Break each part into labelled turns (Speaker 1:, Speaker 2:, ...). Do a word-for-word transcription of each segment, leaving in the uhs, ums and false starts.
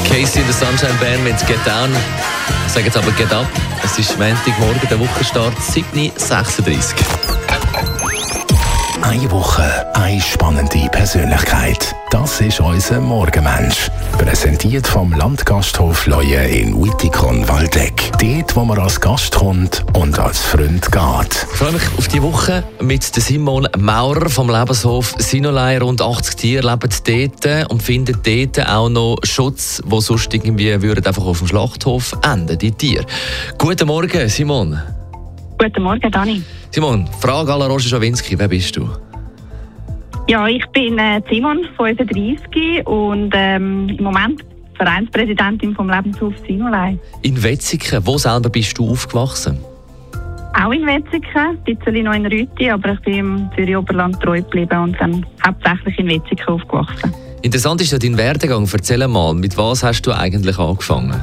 Speaker 1: Casey und der Sunshine Band mit Get Down. Ich sage jetzt aber Get Up. Es ist Montagmorgen, der Wochenstart, sieben Uhr sechsunddreißig.
Speaker 2: Eine Woche, eine spannende Persönlichkeit. Das ist unser Morgenmensch. Präsentiert vom Landgasthof Leue in Wittikon-Waldeck. Dort, wo man als Gast kommt und als Freund geht.
Speaker 1: Ich freue mich auf die Woche mit Simon Maurer vom Lebenshof Sinolai. Rund achtzig Tiere leben dort und finden dort auch noch Schutz, wo sonst irgendwie würden einfach auf dem Schlachthof enden, die Tiere. Guten Morgen, Simon.
Speaker 3: Guten Morgen, Dani.
Speaker 1: Simon, Frage à la Roger Schawinski, wer bist du?
Speaker 3: Ja, ich bin äh, Simon, fünfunddreißig und ähm, im Moment Vereinspräsidentin vom Lebenshof Sinolai.
Speaker 1: In Wetzikon, wo selber bist du aufgewachsen?
Speaker 3: Auch in Wetzikon, ein bisschen noch in Rüti, aber ich bin im Zürich-Oberland treu geblieben und dann hauptsächlich in Wetzikon aufgewachsen.
Speaker 1: Interessant ist ja dein Werdegang. Erzähl mal, mit was hast du eigentlich angefangen?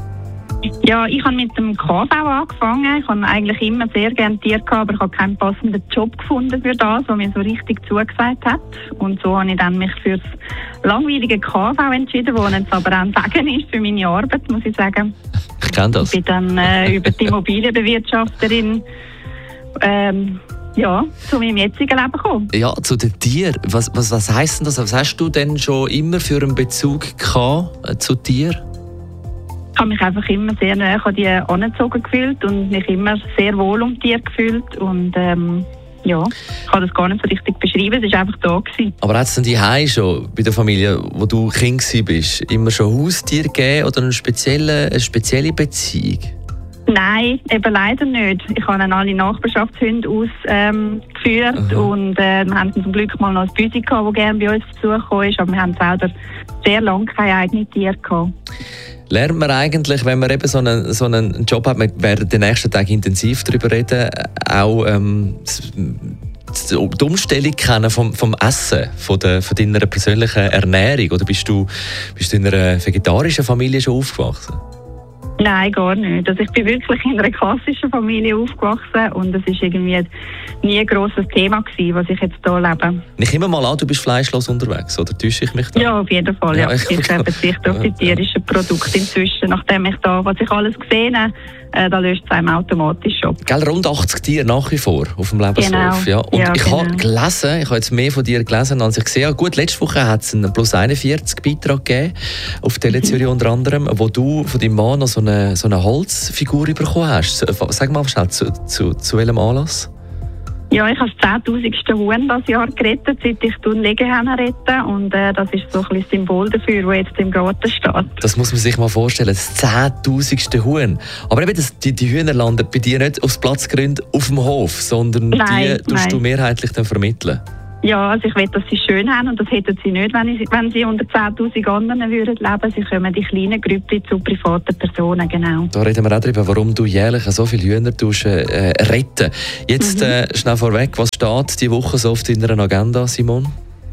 Speaker 3: Ja, ich habe mit dem K V angefangen. Ich habe eigentlich immer sehr gerne Tiere gehabt, aber ich habe keinen passenden Job gefunden für das, was mir so richtig zugesagt hat. Und so habe ich dann mich für das langweilige K V entschieden, das jetzt aber auch ein Segen ist für meine Arbeit, muss ich sagen.
Speaker 1: Ich kenne das.
Speaker 3: Ich bin dann äh, über die Immobilienbewirtschafterin ähm, ja, zu meinem jetzigen Leben gekommen.
Speaker 1: Ja, zu den Tieren. Was, was, was heisst denn das? Was hast du denn schon immer für einen Bezug gehabt, äh, zu Tieren?
Speaker 3: Ich habe mich einfach immer sehr nahe an die angezogen gefühlt und mich immer sehr wohl um Tiere gefühlt. Und ähm, ja, ich kann das gar nicht so richtig beschreiben, es war einfach da gewesen. Aber
Speaker 1: hat es denn die Hause schon bei der Familie, wo du Kind warst, immer schon Haustiere gegeben oder eine spezielle, eine spezielle Beziehung?
Speaker 3: Nein, eben leider nicht. Ich habe dann alle Nachbarschaftshunde ausgeführt ähm, und äh, wir haben zum Glück mal noch ein Büsi gehabt, das gerne bei uns zu Besuch kam, aber wir haben selber sehr lange keine eigenen Tiere gehabt.
Speaker 1: Lernt man eigentlich, wenn man eben so einen, so einen Job hat, wir werden den nächsten Tag intensiv darüber reden, auch ähm, die Umstellung kennen vom, vom Essen, von, der, von deiner persönlichen Ernährung? Oder bist du, bist du in einer vegetarischen Familie schon aufgewachsen?
Speaker 3: Nein, gar nicht. Also ich bin wirklich in einer klassischen Familie aufgewachsen und es war irgendwie nie ein grosses Thema gewesen, was ich jetzt hier lebe.
Speaker 1: Ich nehme mal an, du bist fleischlos unterwegs, oder täusche ich mich da?
Speaker 3: Ja, auf jeden Fall. Ja. Ja. Ich verzichte auf die tierischen Produkte inzwischen, nachdem ich da, was ich alles gesehen habe, äh, da löst es einem automatisch ab.
Speaker 1: Gell, rund achtzig Tiere nach wie vor auf dem Lebenshof.
Speaker 3: Genau.
Speaker 1: Ja. Und
Speaker 3: ja,
Speaker 1: ich
Speaker 3: genau.
Speaker 1: habe gelesen, ich habe jetzt mehr von dir gelesen, als ich gesehen habe. Gut, letzte Woche hat es einen plus einundvierzig Beitrag gegeben, auf Tele Zürich unter anderem, wo du von deinem Mann noch so eine, so eine Holzfigur bekommen hast. Sag mal schnell, zu, zu, zu welchem Anlass?
Speaker 3: Ja, ich habe das zehntausendste Huhn dieses Jahr gerettet, seit ich Legehennen rette. Und äh, das ist so ein bisschen Symbol dafür, das jetzt im Garten steht.
Speaker 1: Das muss man sich mal vorstellen, das zehntausendste Huhn. Aber eben, das, die, die Hühner landen bei dir nicht aus Platzgründen auf dem Hof, sondern
Speaker 3: nein,
Speaker 1: die tust du mehrheitlich dann vermitteln.
Speaker 3: Ja, also ich will, dass sie schön haben und das hätten sie nicht, wenn, ich, wenn sie unter zehntausend anderen würden leben. Sie kommen die kleinen Grüppchen zu privaten Personen, genau. Da
Speaker 1: reden wir auch darüber, warum du jährlich so viele Hühner tust, äh, retten. Jetzt mhm. äh, schnell vorweg, was steht diese Woche so auf deiner Agenda, Simon?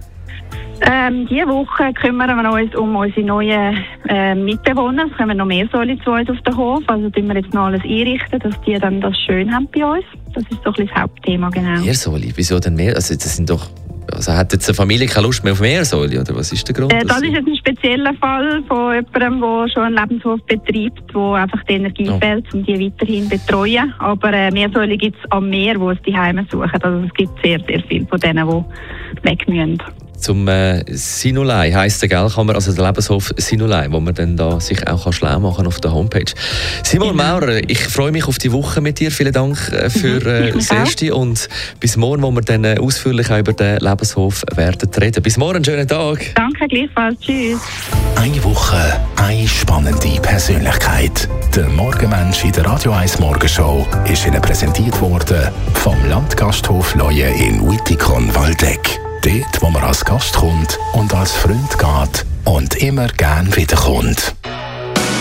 Speaker 3: Ähm, diese Woche kümmern wir uns um unsere neuen äh, Mitbewohner. Es kommen noch mehr Säule zu uns auf den Hof. Also tun wir jetzt noch alles einrichten, dass die dann das schön haben bei uns. Das ist so ein bisschen das Hauptthema, genau. Meersäule?
Speaker 1: Wieso denn mehr? Also das sind doch... Also hat jetzt eine Familie keine Lust mehr auf Meersäule, oder was ist der Grund?
Speaker 3: Äh, das ist jetzt ein spezieller Fall von jemandem, der schon einen Lebenshof betreibt, wo einfach die Energie oh. fehlt, um die weiterhin zu betreuen. Aber äh, Meersäule gibt es am Meer, wo es die Heime suchen. Also es gibt sehr, sehr viele von denen, die weg müssen.
Speaker 1: Zum äh, Sinolai heisst der, gell, kann man, also der Lebenshof Sinolai, wo man dann da sich auch schlau machen kann auf der Homepage. Simon genau. Maurer, ich freue mich auf die Woche mit dir. Vielen Dank äh, für äh, das Erste und bis morgen, wo wir dann äh, ausführlich über den Lebenshof werden reden. Bis morgen, einen schönen Tag.
Speaker 3: Danke, gleichfalls. Tschüss.
Speaker 2: Eine Woche, eine spannende Persönlichkeit. Der Morgenmensch in der Radio eins Morgenshow ist Ihnen präsentiert worden vom Landgasthof Leue in Wittikon-Waldeck. Dort, wo man als Gast kommt und als Freund geht und immer gern wiederkommt.